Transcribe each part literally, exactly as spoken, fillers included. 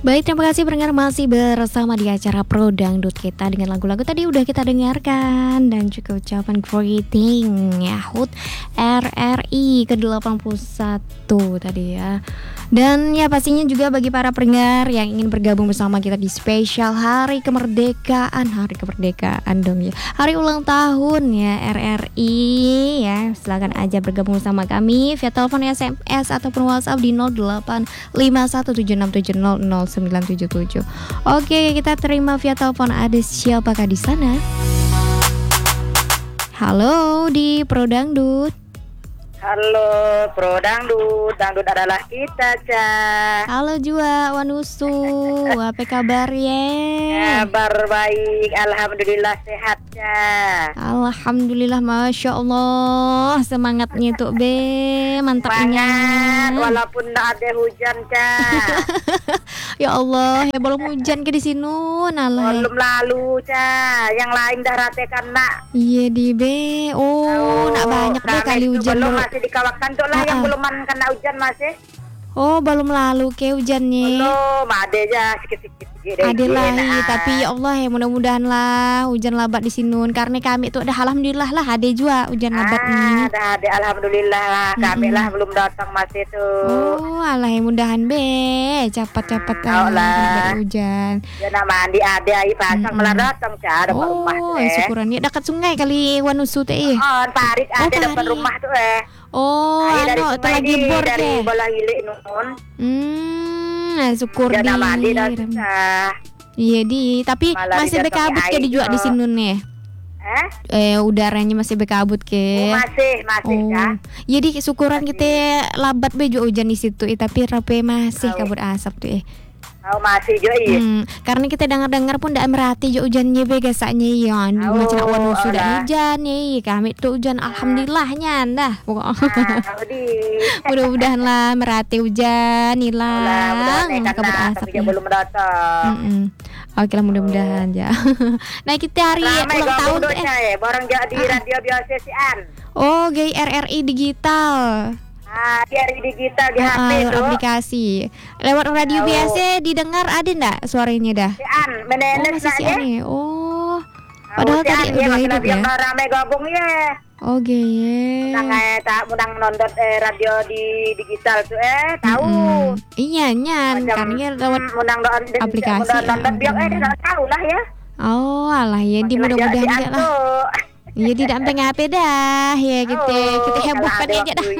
Baik, terima kasih pendengar masih bersama di acara Pro Dangdut kita dengan lagu-lagu tadi udah kita dengarkan dan juga ucapan greeting ya H U T R R I ke delapan puluh satu tadi ya. Dan ya pastinya juga bagi para pendengar yang ingin bergabung bersama kita di spesial Hari Kemerdekaan, Hari Kemerdekaan dong ya. Hari ulang tahun ya R R I ya. Silakan aja bergabung bersama kami via telepon, S M S ataupun WhatsApp di nol delapan lima satu tujuh enam tujuh nol nol sembilan tujuh tujuh. Oke, kita terima via telepon. Ada siapakah di sana? Halo di Pro Dangdut. Halo Pro Dangdut, Dangdut adalah kita, Ca. Halo Jua Wanusu, apa kabar ya? Kabar baik, alhamdulillah sehat, Ca. Alhamdulillah, masya Allah, semangatnya tuh be, mantapnya. Semangat, walaupun tidak ada hujan, Ca. Ya Allah, ya belum hujan ke di sini, nalah. Belum lalu, Ca. Yang lain dah ratekan nak. Iya di be, oh, nak banyak deh kali hujan. Belum masih di kawasan tuh lah yang belum kena hujan masih. Oh, belum lalu ke hujannya. Belum, ada aja sikit-sikit. Ada lagi, tapi ya Allah ya mudah-mudahan lah hujan lebat di sini. Karena kami tuh udah alhamdulillah lah ada juga hujan lebat ah, nih. Ada ada alhamdulillah lah. Kami mm-hmm. lah belum datang masih tuh. Oh, Allah ya mudahan be cepat-cepat hmm, lah hujan. Ya nak mandi ada air pasang mm-hmm. malah datang cara depan oh, rumah tuh. Oh, syukuran ya dekat sungai kali Wanusu teh. Oh, parit oh, ada depan rumah tuh eh. Oh, anu telah gibor dari ke. bola hilik nun. Hmm, syukur ya, di. Mandi dah susah. Iya di, tapi malah masih berkabut ke dijual di sini nih. Eh? Eh udaranya masih berkabut ke. Oh, masih, masih oh. ya. Jadi syukuran kita labat bejo hujan di situ, eh, tapi rapi masih oh. kabut asap tuh eh. Oh masih jo iya. Hmm, karena kita dengar-dengar pun ndak merhati jo hujannya be gasaknya ya. Oh, macam awan sudah hujan nih. Kami tuh hujan alhamdulillahnya dah. Pokoknya. Mudah-mudahan lah merhati hujan hilang. Kabut asap belum datang. Mm-mm. Oke lah mudah-mudahan ya. Nah kita hari Ramai ulang tahun eh barang jadi radio biasa sian. Oh, gay R R I digital. Ah, di R R I digital di H P uh, tuh. Aplikasi. Lewat radio oh. biasa didengar ada enggak suaranya dah? Sian, menenes oh, masih aja. Oh. Padahal oh, tadi udah hidup ya. Yang ramai gabung ya. Oh, gay. Mudang eh tak mudang nonton eh, radio di digital tuh eh tahu. Mm-hmm. Iya nyan karena lewat mudang aplikasi. Mudang nonton biar eh tahu lah ya. Oh, alah ya di mudah-mudahan ya lah. Iya tidak sampai ngape dah ya kita oh, kita hebohkan aja dah.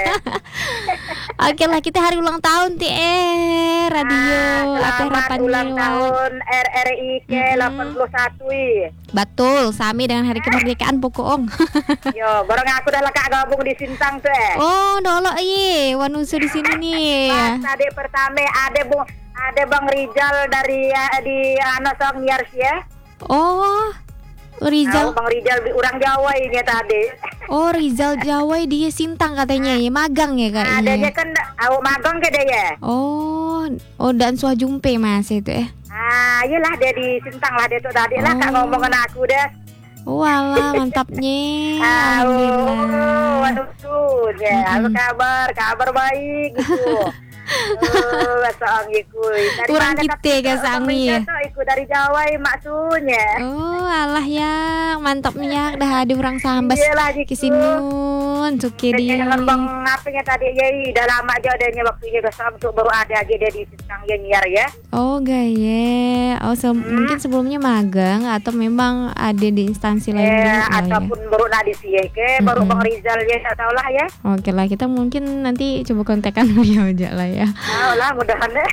Oke lah kita hari ulang tahun ti eh radio ah, apa harapannya ulang tahun R R I ke mm-hmm. delapan puluh satu i. Betul, sami dengan hari kemerdekaan pokok. Yo, barang aku dah lekak gabung di Sintang tuh eh. Oh, dolo iya, Wanusu di sini nih. Pas tadi pertama ada bu ada Bang Rizal dari uh, di Anosong Niars ya. Oh. Rizal, oh, Bang Rizal orang Jawa ini tadi. Oh, Rizal Jawa dia Sintang katanya ya, magang ya kayaknya. Adanya kan oh, magang ke dia ya. Oh, oh dan suah jumpe Mas itu eh. Ah, iyalah dia di Sintang lah dia tuh tadi oh. lah kak ngomong dengan aku dah. Oh, alah mantapnya. Ah, oh, waduh tuh ya, mm-hmm. apa kabar? Kabar baik gitu. Oh, basang ikut. Kurang kita gasami ya. Ikut dari Jawa maksudnya. Oh, alah ya, mantapnya dah ada orang sambas ke sini. Suki dia. Dengan Bang apanya tadi ya, dah lama aja adanya waktunya gasam untuk baru ada aja dia di Sintang ya nyiar ya. Oh, gaya. Oh, se- hmm. mungkin sebelumnya magang atau memang ada di instansi lain eh, dulu, ataupun ya? baru nadi sih ya, ke baru mm-hmm. Bang Rizal ya, tak tahu lah ya. Oke lah, kita mungkin nanti coba kontakkan beliau aja lah ya. Oh lah mudahan deh.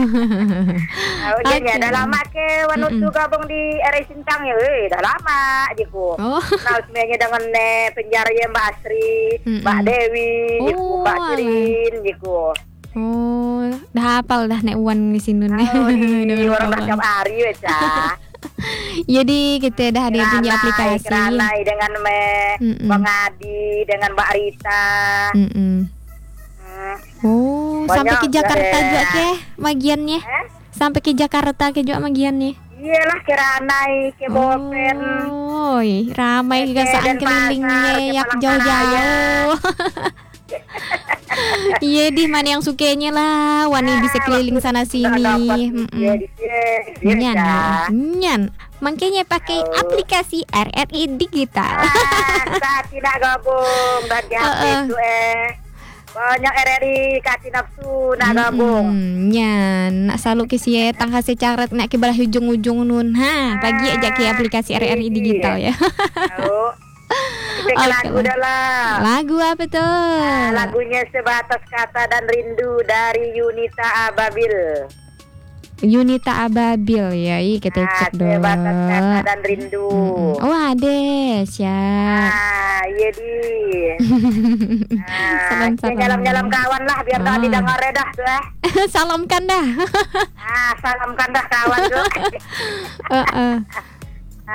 Oh dia okay. Dah lama ke Wanusu gabung di R I Sintang ya, eh dah lama jiku. Oh. Nah semuanya dengan eh, penjara Mbak Asri, mm-mm. Mbak Dewi, oh, jiku, Mbak Cirin, jiku. Oh, dah hafal dah nek Wan di sini nih. Oh, di orang dah tiap hari ya, Cah. Jadi kita dah ada punya aplikasi. Keranai dengan me Bang Adi, dengan Mbak Rita. Mm-mm. Oh, banyak sampai ke Jakarta ya. Juga ke magiannya? Eh? Sampai ke Jakarta ke juga magiannya? Iyalah ke Ranai, ke Bopen. Oh, ramai kegasaan kelilingnya yang jauh-jauh. Iya di mana yang sukanya lah, Wani bisa keliling sana sini. Iya di sini. Nyan, nyan. Makanya pakai oh. aplikasi R R I Digital. Ah, saat tidak gabung bagi H P uh, itu eh. Banyak R R I kasih nafsu nak gabung. Hmm, nyan, nak selalu kisi tangga secarat nak kebelah ujung-ujung nun. Ha, pagi aja ke aplikasi R R I Digital ya. Oh. Kita okay. Lagu dah lah. Lagu apa tuh? Nah, lagunya Sebatas Kata dan Rindu dari Yunita Ababil. Yunita Ababil ya, iya kita nah, cek dulu. Sebatas Kata dan Rindu. Hmm. Oh ada, siap. Ah, iya di. Nah, nyalam-nyalam kawan lah biar tak oh. didengar dah tuh eh. Salamkan dah. Ah, salamkan dah kawan tuh. uh, uh.